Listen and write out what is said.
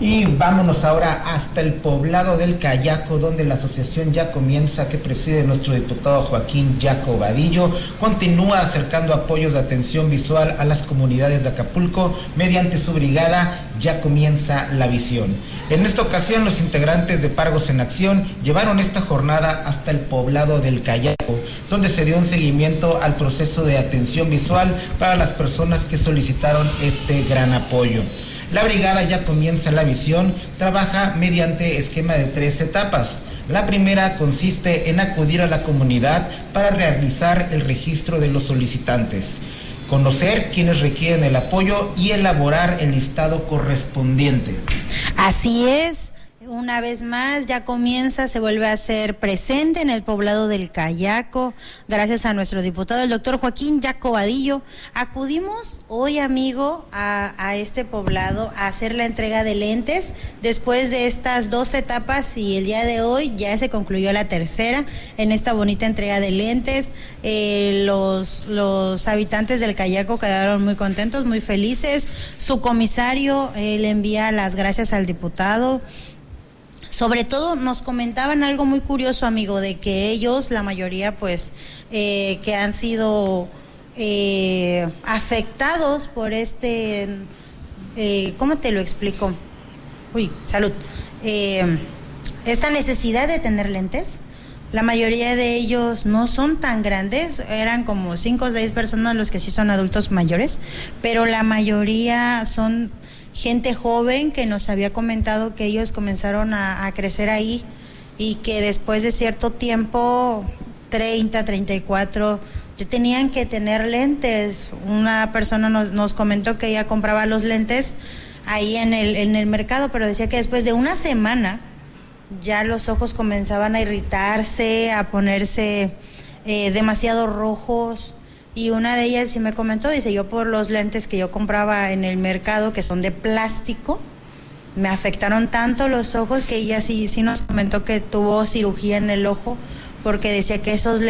Y vámonos ahora hasta el poblado del Cayaco, donde la asociación Ya Comienza, que preside nuestro diputado Joaquín Yaco Vadillo, continúa acercando apoyos de atención visual a las comunidades de Acapulco mediante su brigada Ya Comienza la Visión. En esta ocasión, los integrantes de Pargos en Acción llevaron esta jornada hasta el poblado del Cayaco, donde se dio un seguimiento al proceso de atención visual para las personas que solicitaron este gran apoyo. La brigada Ya Comienza la Visión trabaja mediante esquema de 3 etapas. La primera consiste en acudir a la comunidad para realizar el registro de los solicitantes, conocer quienes requieren el apoyo y elaborar el listado correspondiente. Así es. Una vez más, Ya Comienza se vuelve a ser presente en el poblado del Cayaco, gracias a nuestro diputado, el doctor Joaquín Yaco Vadillo. Acudimos hoy, amigo, a este poblado a hacer la entrega de lentes después de estas 2 etapas, y el día de hoy ya se concluyó la tercera en esta bonita entrega de lentes. Los habitantes del Cayaco quedaron muy contentos, muy felices. Su comisario le envía las gracias al diputado. Sobre todo nos comentaban algo muy curioso, amigo, de que ellos, la mayoría, pues, que han sido afectados por ¿cómo te lo explico? Salud. Esta necesidad de tener lentes. La mayoría de ellos no son tan grandes, eran como 5 o 6 personas los que sí son adultos mayores, pero la mayoría son gente joven que nos había comentado que ellos comenzaron a crecer ahí y que después de cierto tiempo, 30, 34, ya tenían que tener lentes. Una persona nos comentó que ella compraba los lentes ahí en el mercado, pero decía que después de una semana ya los ojos comenzaban a irritarse, a ponerse demasiado rojos. Y una de ellas sí me comentó, dice, yo por los lentes que yo compraba en el mercado, que son de plástico, me afectaron tanto los ojos que ella sí nos comentó que tuvo cirugía en el ojo, porque decía que esos lentes